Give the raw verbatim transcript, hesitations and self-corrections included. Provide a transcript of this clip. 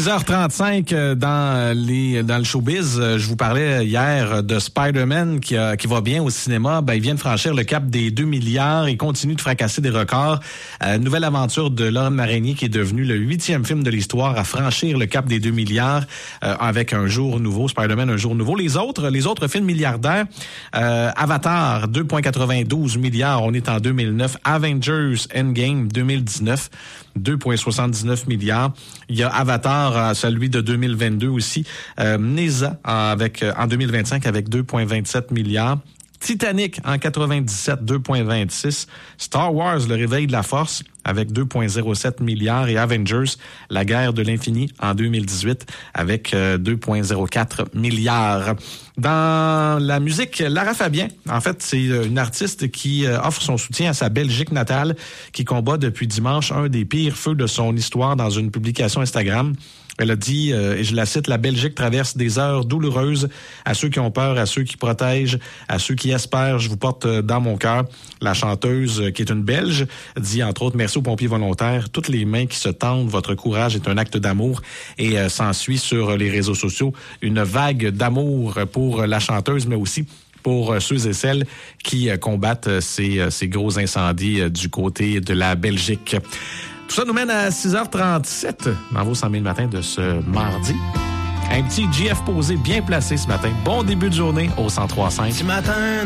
six heures trente-cinq dans les dans le showbiz. Je vous parlais hier de Spider-Man qui, a, qui va bien au cinéma. Ben, il vient de franchir le cap des deux milliards. Il continue de fracasser des records. Euh, nouvelle aventure de Lauren Araignée qui est devenu le huitième film de l'histoire à franchir le cap des deux milliards euh, avec Un jour nouveau. Spider-Man, Un jour nouveau. Les autres, les autres films milliardaires, euh, Avatar, deux virgule quatre-vingt-douze milliards. On est en deux mille neuf. Avengers Endgame, deux mille dix-neuf. deux virgule soixante-dix-neuf milliards. Il y a Avatar, celui de deux mille vingt-deux aussi. Euh, Neza avec, en deux mille vingt-cinq avec deux virgule vingt-sept milliards. Titanic en quatre-vingt-dix-sept, deux virgule vingt-six. Star Wars, Le réveil de la force avec deux virgule zéro sept milliards. Et Avengers, La guerre de l'infini en deux mille dix-huit avec euh, deux virgule zéro quatre milliards. Dans la musique, Lara Fabian, en fait, c'est une artiste qui euh, offre son soutien à sa Belgique natale qui combat depuis dimanche un des pires feux de son histoire dans une publication Instagram. Elle a dit, euh, et je la cite, « La Belgique traverse des heures douloureuses. À ceux qui ont peur, à ceux qui protègent, à ceux qui espèrent, je vous porte dans mon cœur. » La chanteuse, qui est une Belge, dit entre autres « Merci aux pompiers volontaires. Toutes les mains qui se tendent, votre courage est un acte d'amour. » Et euh, s'ensuit sur les réseaux sociaux une vague d'amour pour la chanteuse, mais aussi pour ceux et celles qui combattent ces, ces gros incendies du côté de la Belgique. Tout ça nous mène à six heures trente-sept dans vos cent mille matins de ce mardi. Un petit J F posé bien placé ce matin. Bon début de journée au cent trois virgule cinq. Ce matin...